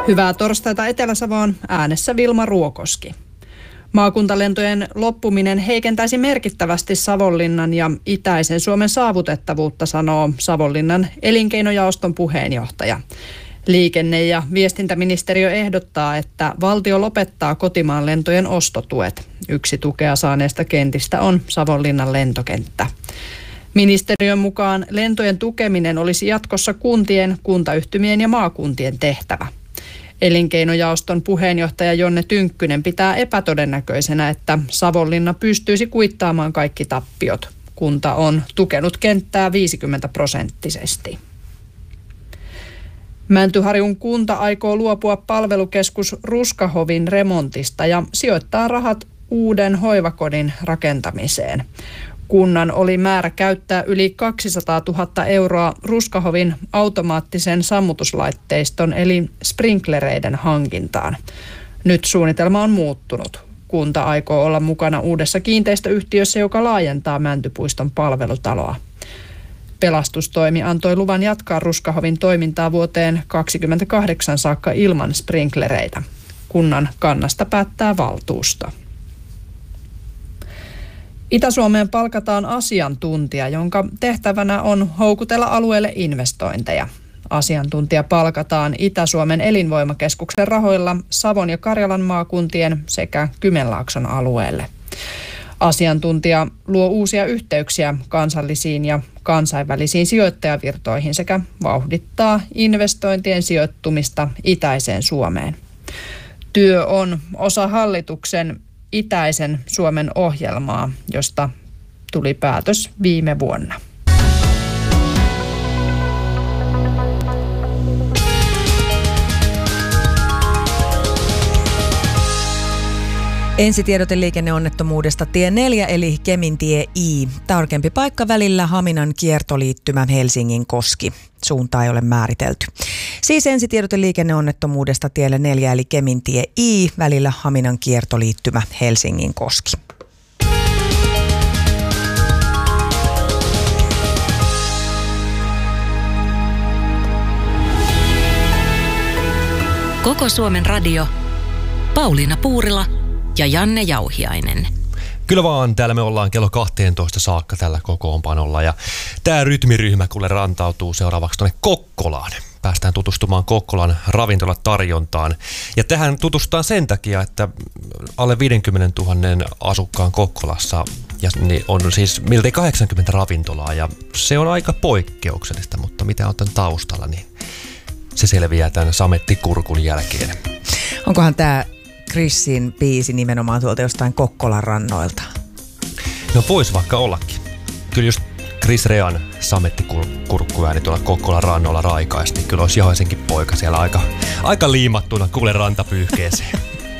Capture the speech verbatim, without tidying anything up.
Hyvää torstaita Etelä-Savoon, äänessä Vilma Ruokoski. Maakuntalentojen loppuminen heikentäisi merkittävästi Savonlinnan ja itäisen Suomen saavutettavuutta, sanoo Savonlinnan elinkeinojaoston puheenjohtaja. Liikenne- ja viestintäministeriö ehdottaa, että valtio lopettaa kotimaan lentojen ostotuet. Yksi tukea saaneesta kentistä on Savonlinnan lentokenttä. Ministeriön mukaan lentojen tukeminen olisi jatkossa kuntien, kuntayhtymien ja maakuntien tehtävä. Elinkeinojaoston puheenjohtaja Jonne Tynkkynen pitää epätodennäköisenä, että Savonlinna pystyisi kuittaamaan kaikki tappiot. Kunta on tukenut kenttää viisikymmentä prosenttisesti. Mäntyharjun kunta aikoo luopua palvelukeskus Ruskahovin remontista ja sijoittaa rahat uuden hoivakodin rakentamiseen. Kunnan oli määrä käyttää yli kaksisataatuhatta euroa Ruskahovin automaattisen sammutuslaitteiston eli sprinklereiden hankintaan. Nyt suunnitelma on muuttunut. Kunta aikoo olla mukana uudessa kiinteistöyhtiössä, joka laajentaa Mäntypuiston palvelutaloa. Pelastustoimi antoi luvan jatkaa Ruskahovin toimintaa vuoteen kaksikymmentäkahdeksan saakka ilman sprinklereitä. Kunnan kannasta päättää valtuusto. Itä-Suomeen palkataan asiantuntija, jonka tehtävänä on houkutella alueelle investointeja. Asiantuntija palkataan Itä-Suomen elinvoimakeskuksen rahoilla Savon ja Karjalan maakuntien sekä Kymenlaakson alueelle. Asiantuntija luo uusia yhteyksiä kansallisiin ja kansainvälisiin sijoittajavirtoihin sekä vauhdittaa investointien sijoittumista itäiseen Suomeen. Työ on osa hallituksen itäisen Suomen ohjelmaa, josta tuli päätös viime vuonna. Ensitiedote liikenneonnettomuudesta tie neljä eli Kemintie I. Tarkempi paikka välillä Haminan kiertoliittymä Helsingin Koski. Suuntaa ei ole määritelty. Siis ensitiedote liikenneonnettomuudesta tielle neljä eli Kemintie I välillä Haminan kiertoliittymä Helsingin Koski. Koko Suomen radio. Pauliina Puurila ja Janne Jauhiainen. Kyllä vaan, täällä me ollaan kello kaksitoista saakka tällä kokoonpanolla ja tämä rytmiryhmä kuule rantautuu seuraavaksi tuonne Kokkolaan. Päästään tutustumaan Kokkolan ravintolatarjontaan ja tähän tutustutaan sen takia, että alle viisikymmentätuhatta asukkaan Kokkolassa ja niin on siis miltei kahdeksankymmentä ravintolaa ja se on aika poikkeuksellista, mutta mitä on tämän taustalla, niin se selviää tämän samettikurkun jälkeen. Onkohan tämä Chrisin biisi nimenomaan tuolta jostain Kokkolan rannoilta? No vois vaikka ollakin. Kyllä just Chris Rean samettikurkkuääni tuolla Kokkolan rannoilla raikaisi, niin kyllä olisi Johasenkin poika siellä aika, aika liimattuna kuule rantapyyhkeeseen.